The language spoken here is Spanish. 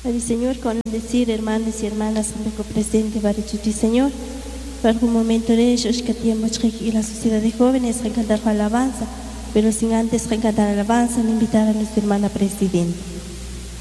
Para Señor, con decir hermanos y hermanas que presente para ti, Señor, para un momento de ellos que tenemos y la sociedad de jóvenes que cantar alabanza, pero sin antes cantar alabanza, invitar a nuestra hermana presidenta.